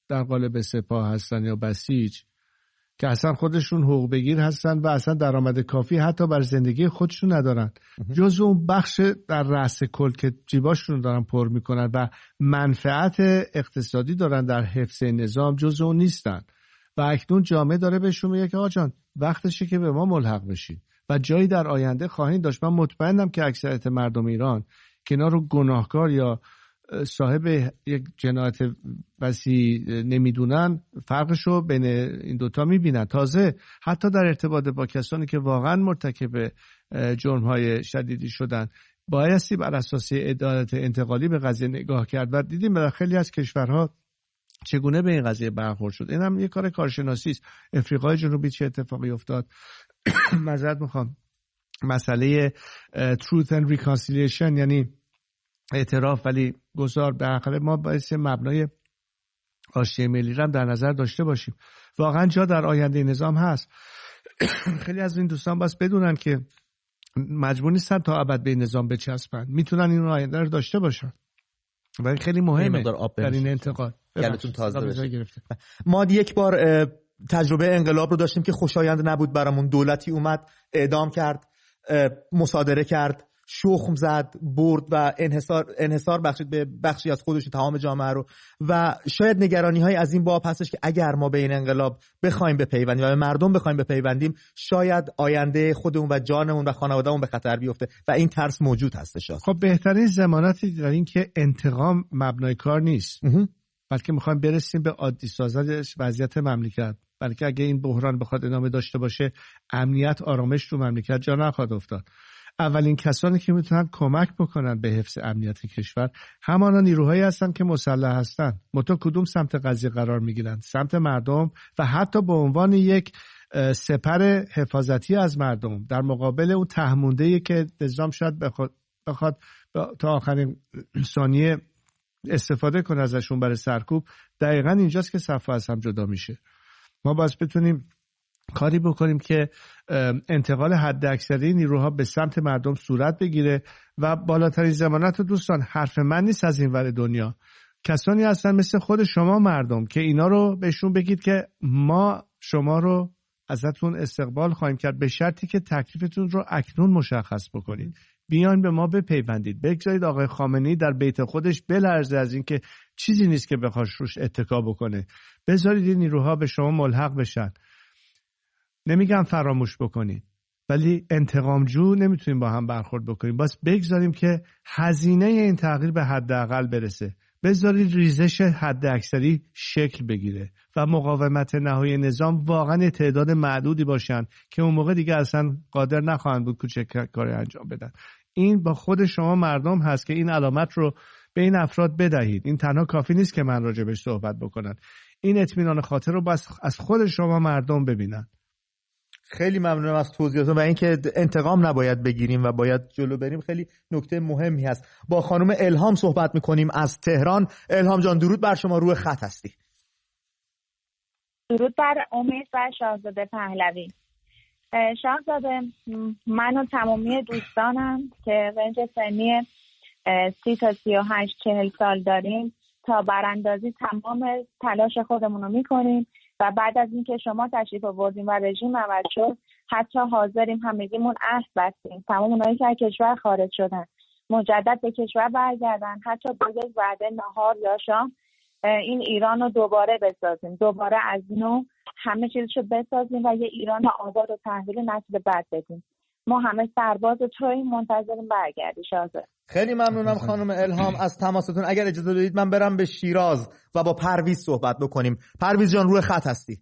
در قالب سپاه هستن یا بسیج که اصلا خودشون حقوق بگیر هستن و اصلا درآمد کافی حتی بر زندگی خودشون ندارن، جز اون بخش در رأس کل که جیباشون دارن پر میکنن و منفعت اقتصادی دارن در حفظ نظام، جز اون نیستن. و اکنون جامعه داره بهشون میگه که آقا جان وقتشه که به ما ملحق بشید و جایی در آینده خواهید داشت. من مطمئنم که اکثریت مردم ایران که اینا رو گناهکار یا صاحب یک جنایت وسیع نمیدونن، فرقشو بین این دوتا میبینن. تازه حتی در ارتباط با کسانی که واقعا مرتکب جرم‌های شدیدی شدن بایستی بر اساس عدالت انتقالی به قضیه نگاه کرد و دیدیم در خیلی از کشورها چگونه به این قضیه برخورد شد. این هم یک کار کارشناسی است. افریقای جنوبی چه اتفاقی افتاد؟ معذرت میخوام، مسئله truth and reconciliation یعنی اعتراف ولی گذار، به حقیقت ما باید مبنای آشتی ملی را در نظر داشته باشیم. واقعا جا در آینده نظام هست. خیلی از این دوستان باید بدونن که مجبور نیستن تا ابد به نظام بچسبن، میتونن این آینده رو داشته باشن و خیلی مهمه در این انتقال. گلتون تازه بشه. ما یک بار تجربه انقلاب رو داشتیم که خوشایند نبود برامون. دولتی اومد اعدام کرد، مصادره کرد، شخم زد، برد و انحصار بخشید به بخشی از خودش تمام جامعه رو. و شاید نگرانی های از این باب هستش که اگر ما به این انقلاب بخوایم بپیوندیم و به مردم بخوایم بپیوندیم، شاید آینده خودمون و جانمون و خانوادهمون به خطر بیفته و این ترس موجود هستش. خب بهترین ضمانتی در این که انتقام مبنای کار نیست، بلکه میخوایم برسیم به عادی سازی وضعیت مملکت. بلکه اگه این بحران بخواد ادامه داشته باشه، امنیت آرامش تو مملکت جا نخواهد افتاد. اولین کسانی که میتونن کمک بکنن به حفظ امنیت کشور همانا نیروهایی هستن که مسلح هستن. متو کدوم سمت قضیه قرار میگیرن؟ سمت مردم و حتی به عنوان یک سپر حفاظتی از مردم در مقابل اون تهمونده‌ای که نظام شاید بخواد تا آخرین ثانیه استفاده کنه ازشون برای سرکوب. دقیقاً اینجاست که صف از هم جدا میشه. ما باید بتونیم کاری بکنیم که انتقال حد اکثری نیروها به سمت مردم صورت بگیره و بالاترین ضمانت. دوستان حرف من نیست از این ور دنیا، کسانی هستن مثل خود شما مردم که اینا رو بهشون بگید که ما شما رو ازتون استقبال خواهیم کرد به شرطی که تکلیفتون رو اکنون مشخص بکنید، بیان به ما بپیوندید. بگذارید آقای خامنه‌ای در بیت خودش بلرزه از این که چیزی نیست که بخواد روش اتکا بکنه. بذارید این نیروها به شما ملحق بشن. نمیگم فراموش بکنید، ولی انتقامجو نمیتونیم با هم برخورد بکنیم. باز بگذاریم که هزینه این تغییر به حداقل برسه. بذارید ریزش حد اکثری شکل بگیره و مقاومت نهایی نظام واقعا تعداد معدودی باشن که اون موقع دیگه اصلا قادر نخواهند بود کوچک کاری انجام بدن. این با خود شما مردم هست که این علامت رو به این افراد بدهید. این تنها کافی نیست که من راجبش صحبت بکنن. این اطمینان خاطر رو بس از خود شما مردم ببینن. خیلی ممنونم از توضیحاتتون و اینکه انتقام نباید بگیریم و باید جلو بریم. خیلی نکته مهمی هست. با خانم الهام صحبت میکنیم از تهران. الهام جان درود بر شما، روی خط هستی. درود بر امید و شاهزاده پهلوی. شاهزاده، من و تمامی دوستانم که رنج سنی 30 تا 38-40 سال داریم تا براندازی تمام تلاش خودمون رو میکنیم و بعد از اینکه شما تشریف آوردین و رژیم عوض شد حتی حاضریم همگیمون عهد بستیم تمام اونایی که از کشور خارج شدن مجدد به کشور برگردن، حتی با یک وعده نهار یا شام این ایران رو دوباره بسازیم، دوباره از نو همه چیزشو بسازیم و یه ایران آباد و تحویل نسل بعد بدیم. ما همه سرباز توییم، منتظریم برگردی شاهزاده. خیلی ممنونم خانم الهام از تماستون. اگر اجازه بدید من برم به شیراز و با پرویز صحبت بکنیم. پرویز جان روی خط هستی.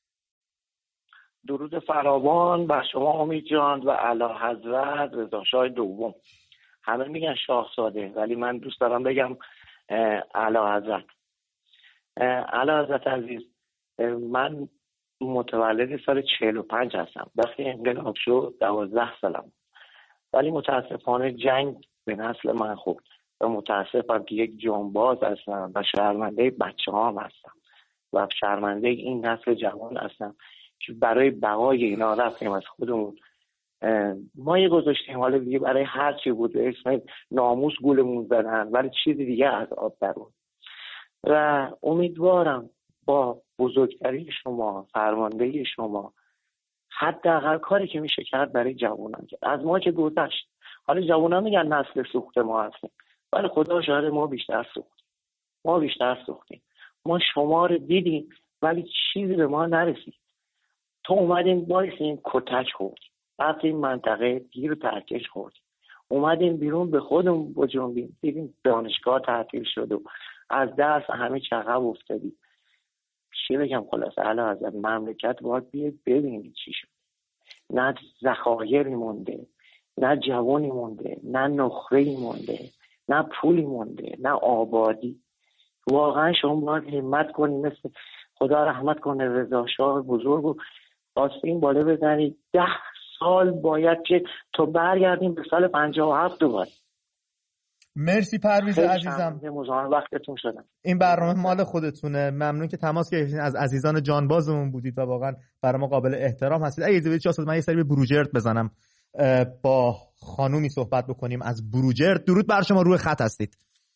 درود فراوان بر شما امید جان و اعلیحضرت رضا شاه دوم. همه میگن شاهزاده ولی من دوست دارم بگم اعلیحضرت. اعلیحضرت عزیز، من متولد سال 45 هستم. وقتی انقلاب شد 12 سالم، ولی متاسفانه جنگ به نسل من خورد و متاسفم که یک جانباز هستم و شرمنده بچه هام هستم و شرمنده این نسل جوان هستم که برای بقای اینا رفتیم از خودمون ما گذاشتیم. حالا دیگه برای هر چی بود به اسم ناموس گولمون زدن ولی چیزی دیگه از آب درون. و امیدوارم با بزرگتری شما، فرماندهی شما، حداقل کاری که میشه کرد برای جوانان کرد. از ما که گذشت، حالا جوانان میگن نسل سوخت ما هستیم، ولی خدا شاهد ما بیشتر سوختیم. ما شما رو دیدیم ولی چیزی به ما نرسید. تو اومدیم بایستیم کتک خوردیم، رفتیم منطقه گیر و ترکش خوردیم، اومدیم بیرون به خودمون بجنبیم، دیدیم دانشگاه تعطیل شد و از درس همه چقب افتادیم. چی بگم خلاصه الان از مملکت باید بیاد ببینید چی شد. نه ذخایری مونده، نه جوانی مونده، نه نخره‌ای مونده، نه پولی مونده، نه آبادی. واقعا شما باید همت کنید، مثل خدا رحمت کنه رضا شاه بزرگ و آستین بالا بزنید. 10 سال باید که تو برگردیم به سال 57 دوباره. مرسی پرویز عزیزم، مزاحم وقتتون شدم. این برنامه مال خودتونه. ممنون که تماس گرفتین، از عزیزان جانبازمون بودید و واقعا برای ما قابل احترام هستید. اگه اجازه بدید من یه سری به بروجرد بزنم، با خانومی صحبت بکنیم از بروجرد. درود بر شما، روی خط هستید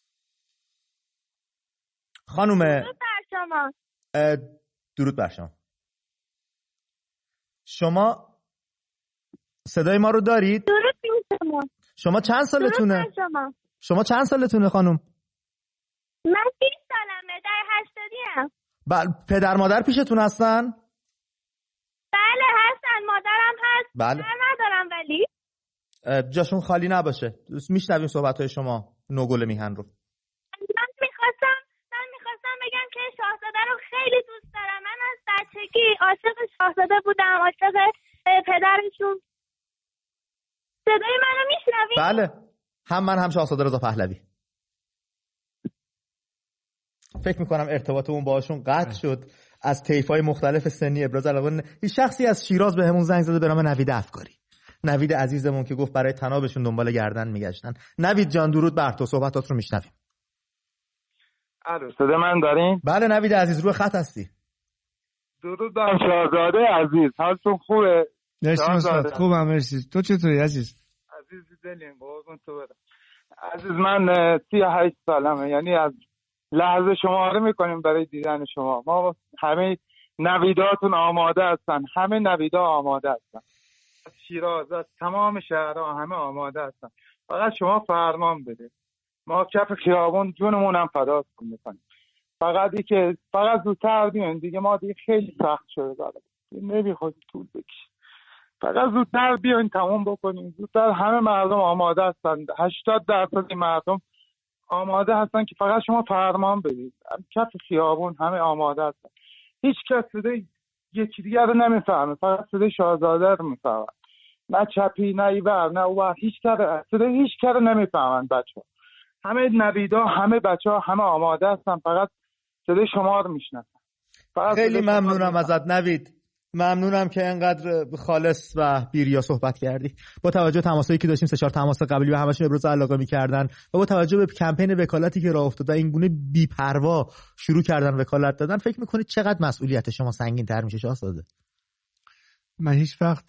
خانوم. درود بر شما. شما صدای ما رو دارید؟ درود بر شما. شما چند سالتونه؟ شما چند سالتونه خانم؟ من 20 سالمه، در 80ام. بله. پدر مادر پیشتون هستن؟ بله هستن، مادرم هست. بله. من ندارم ولی جاشون خالی نباشه. میشنویم صحبت‌های شما نوگل میهن رو. من میخواستم بگم که شاهزاده رو خیلی دوست دارم. من از بچگی عاشق شاهزاده بودم، عاشق پدرشون. صدای منو میشنوید؟ بله، هم من هم شاهزاده رضا پهلوی. فکر میکنم ارتباطمون باهاشون قطع شد. از طیف‌های مختلف سنی ابراز علاقه. یه شخصی از شیراز بهمون زنگ زده به نام نوید افکاری. نوید عزیزمون که گفت برای طنابشون دنبال گردن میگشتن. نوید جان درود بر تو، صحبتات رو میشنویم. الو، صدا من دارین؟ بله نوید عزیز، روی خط هستی. درود بر شاهزاده عزیز، حالتون خوبه؟ مرسی استاد، خوبم مرسی. تو چطوری عزیز؟ عزیز دلیم، قربون تو برم. عزیز من 38 سالمه، یعنی از لحظه شماره میکنیم برای دیدن شما. ما همه نویداتون آماده هستن، همه نویدا آماده هستن، از شیراز، از تمام شهرها همه آماده هستن. فقط شما فرمان بده، ما کف خیابون جونمون هم فداتون میکنیم. فقط زودتر بیاین دیگه، ما دیگه خیلی سخت شده داره، نمیخواد طول بکشه. فقط زودتر بیاین تموم بکنیم، زودتر. همه مردم آماده هستن، 80% مردم آماده هستن که فقط شما فرمان بدید. کف خیابون همه آماده هستن، هیچ کس صدای یکی دیگر رو نمیفهمه، فقط صدای شاهزاده رو میفهمن. نه چپی نه ایور نه اوور، هیچ کس رو نمیفهمن بچه‌ها. همه نویدا، همه بچه‌ها همه آماده هستن، فقط صدای شما رو میشنن. خیلی ممنونم ازت نوید، ممنونم که انقدر خالص و بیریا صحبت کردی. با توجه به تماسایی که داشتیم، 3-4 تماس قبلی و همشون ابراز علاقه می‌کردن و با توجه به کمپین وکالتی که راه افتاد و این گونه بی‌پروا شروع کردن وکالت دادن، فکر می‌کنید چقدر مسئولیت شما سنگین‌تر میشه شاهزاده؟ من هیچ وقت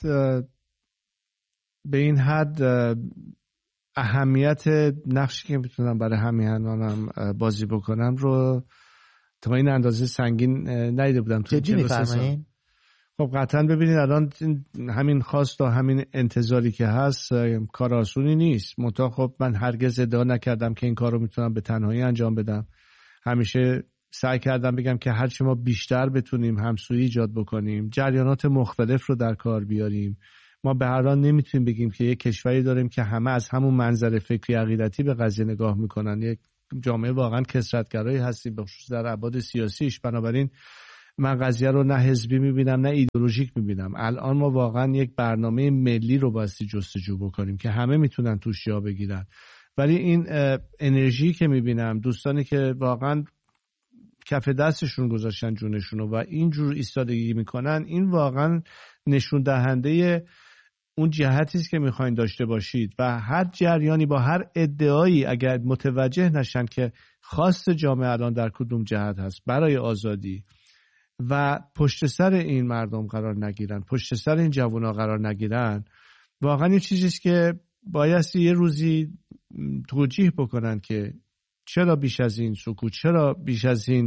به این حد اهمیت نقشی که میتونم برای همیهنانم بازی بکنم رو تا این اندازه سنگین ندیده بودم. چه می‌فرمایید؟ خب قطعا ببینید الان همین خواست و همین انتظاری که هست کار آسونی نیست. منتها خب من هرگز ادعا نکردم که این کار رو میتونم به تنهایی انجام بدم. همیشه سعی کردم بگم که هرچی ما بیشتر بتونیم همسویی ایجاد بکنیم، جریانات مختلف رو در کار بیاریم. ما به هر حال نمیتونیم بگیم که یک کشوری داریم که همه از همون منظر فکری عقیدتی به قضیه نگاه میکنن. یک جامعه واقعا کثرت‌گرایی هستیم، به خصوص در ابعاد سیاسیش. بنابراین من قضیه رو نه حزبی میبینم نه ایدئولوژیک میبینم. الان ما واقعا یک برنامه ملی رو بایستی جستجو بکنیم که همه میتونن توش جا بگیرن. ولی این انرژی که میبینم، دوستانی که واقعا کف دستشون گذاشتن جونشونو و اینجور ایستادگی میکنن، این واقعا نشون دهنده اون جهتی است که میخواین داشته باشید. و هر جریانی با هر ادعایی اگر متوجه نشن که خواست جامعه الان در کدوم جهت هست برای آزادی و پشت سر این مردم قرار نگیرن، پشت سر این جوونا قرار نگیرن، واقعا این چیزیست که بایستی یه روزی توجیه بکنن که چرا بیش از این سکوت، چرا بیش از این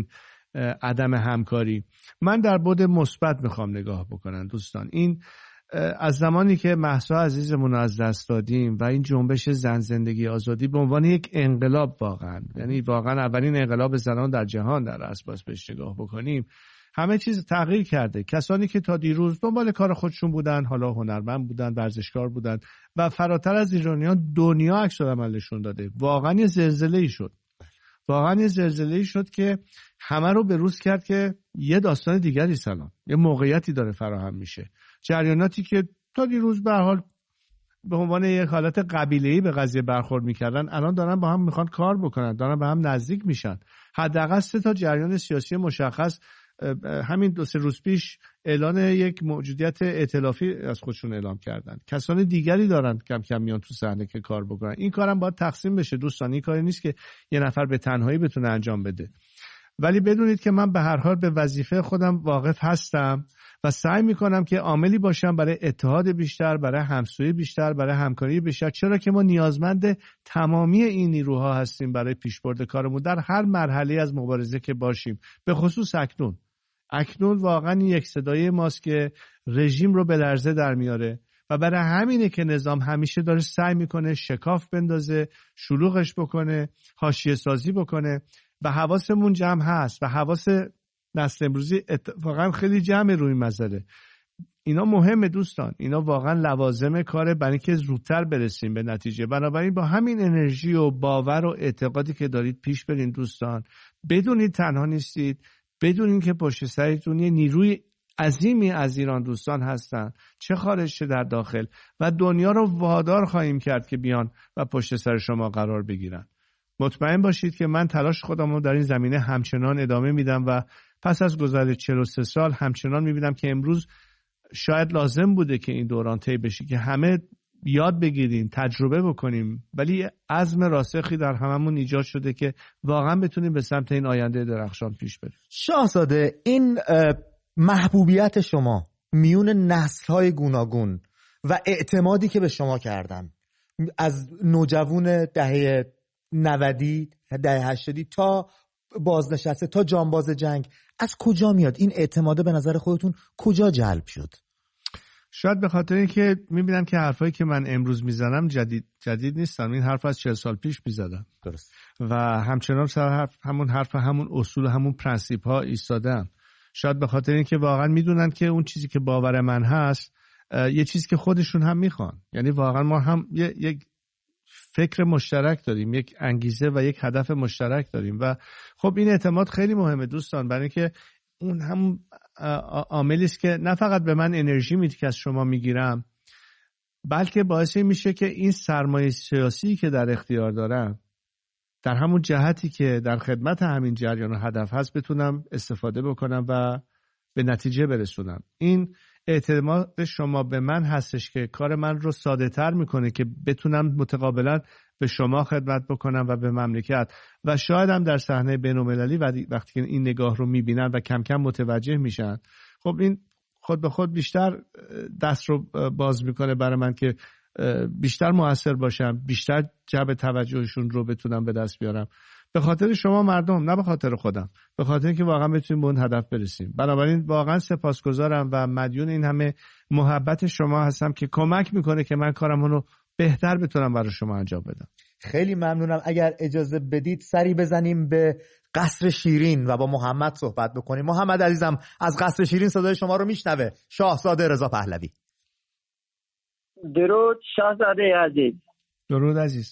عدم همکاری. من در بعد مثبت میخوام نگاه بکنم دوستان. این از زمانی که مهسا عزیزمون رو از دست دادیم و این جنبش زن زندگی آزادی به عنوان یک انقلاب، واقعا یعنی واقعا اولین انقلاب زنان در جهان در اساس بهش نگاه بکنیم، همه چیز تغییر کرده. کسانی که تا دیروز دنبال کار خودشون بودن، حالا هنرمند بودن، ورزشکار بودن و فراتر از ایرانیان دنیا عکس العملشون داده. واقعا یه زلزله‌ای شد. واقعا یه زلزله‌ای شد که همه رو به روز کرد که یه داستان دیگری سلام، یه موقعیتی داره فراهم میشه. جریاناتی که تا دیروز به هر حال به عنوان یک حالت قبیله‌ای به قضیه برخورد می‌کردن، الان دارن با هم میخوان کار بکنن، دارن به هم نزدیک میشن. حداقل 3 تا جریان سیاسی مشخص همین 2-3 روز پیش اعلان یک موجودیت ائتلافی از خودشون اعلام کردن. کسان دیگری دارن کم کم میان تو صحنه که کار بکنن. این کارم باید تقسیم بشه دوستان. این کاری نیست که یه نفر به تنهایی بتونه انجام بده. ولی بدونید که من به هر حال به وظیفه خودم واقف هستم و سعی میکنم که عاملی باشم برای اتحاد بیشتر، برای همسویی بیشتر، برای همکاری بیشتر، چرا که ما نیازمند تمامی این نیروها هستیم برای پیشبرد کارمون در هر مرحله از مبارزه که باشیم. به خصوص اکنون واقعا یک صدای ماست که رژیم رو به لرزه در میاره و برای همینه که نظام همیشه داره سعی میکنه شکاف بندازه، شلوغش بکنه، حاشیه سازی بکنه و حواسمون جمع هست و حواس نسل امروزی اتفاقا خیلی جمع روی مسئله. اینا مهمه دوستان، اینا واقعا لوازم کاره برای اینکه زودتر برسیم به نتیجه. بنابراین با همین انرژی و باور و اعتقادی که دارید پیش برین دوستان. بدونید تنها نیستید، بدونید که پشت سرتون یه نیروی عظیمی از ایران دوستان هستن، چه خارج چه در داخل، و دنیا رو وادار خواهیم کرد که بیان و پشت سر شما قرار بگیرن. مطمئن باشید که من تلاش خودم رو در این زمینه همچنان ادامه میدم و پس از گذر 43 سال همچنان میبینم که امروز شاید لازم بوده که این دوران طی بشه که همه یاد بگیریم، تجربه بکنیم، ولی عزم راسخی در هممون ایجاد شده که واقعا بتونیم به سمت این آینده درخشان پیش بریم. شاهزاده، این محبوبیت شما میون نسل‌های گوناگون و اعتمادی که به شما کردن از نوجوان دهه 90 دهه 80 تا بازنشسته تا جانباز جنگ، از کجا میاد این اعتماده؟ به نظر خودتون کجا جلب شد؟ شاید به خاطر اینکه میبینم که حرفایی که من امروز میزنم جدید نیستن. این حرف از 40 سال پیش میزدم. درست. و همچنان سر همون حرف، همون اصول، همون پرنسیپ ها ایستادم. شاید به خاطر اینکه واقعا میدونن که اون چیزی که باور من هست یه چیزی که خودشون هم میخوان. یعنی واقعا ما هم یک فکر مشترک داریم، یک انگیزه و یک هدف مشترک داریم و خب این اعتماد خیلی مهمه دوستان، برای اینکه اون هم عاملی است که نه فقط به من انرژی میده که از شما میگیرم، بلکه باعث میشه که این سرمایه سیاسی که در اختیار دارم در همون جهتی که در خدمت همین جریان و هدف هست بتونم استفاده بکنم و به نتیجه برسونم. این اعتماد شما به من هستش که کار من رو ساده تر میکنه که بتونم متقابلا به شما خدمت بکنم و به مملکت و شاید هم در صحنه بین‌المللی وقتی که این نگاه رو میبینن و کم کم متوجه میشن، خب این خود به خود بیشتر دست رو باز میکنه برای من که بیشتر مؤثر باشم، بیشتر جلب توجهشون رو بتونم به دست بیارم. به خاطر شما مردم، نه به خاطر خودم، به خاطر اینکه واقعا بتونیم به اون هدف برسیم. بنابراین واقعا سپاسگزارم و مدیون این همه محبت شما هستم که کمک میکنه که من کارم رو بهتر بتونم برای شما انجام بدم. خیلی ممنونم. اگر اجازه بدید سری بزنیم به قصر شیرین و با محمد صحبت بکنیم. محمد عزیزم، از قصر شیرین صدای شما رو میشنوه شاهزاده رضا پهلوی. درود شاهزاده عزیز. درود عزیز.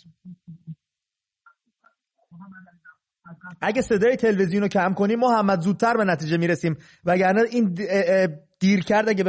اگه صدای تلویزیون رو کم کنیم محمد زودتر به نتیجه میرسیم، وگرنه این دیر کرد اگه